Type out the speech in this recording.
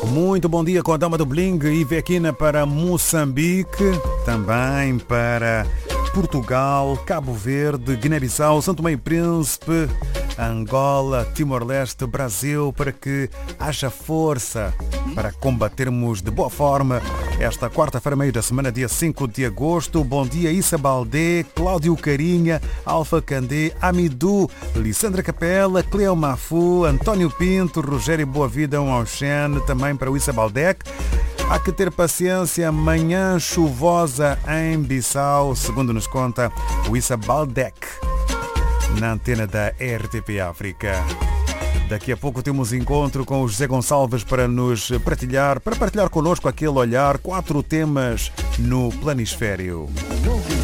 Muito bom dia com a Dama do Bling e Vequina para Moçambique, também para Portugal, Cabo Verde, Guiné-Bissau, São Tomé e Príncipe, Angola, Timor-Leste, Brasil, para que haja força para combatermos de boa forma esta quarta-feira, meio da semana, dia 5 de agosto. Bom dia, Issa Baldé, Cláudio Carinha, Alfa Candé, Amidou, Lissandra Capela, Cleo Mafu, António Pinto, Rogério Boavida, Auxene, também para o Issa Baldé. Há que ter paciência, manhã chuvosa em Bissau, segundo nos conta o Issa Baldé, na antena da RTP África. Daqui a pouco temos encontro com o José Gonçalves para partilhar connosco aquele olhar, 4 temas no planisfério.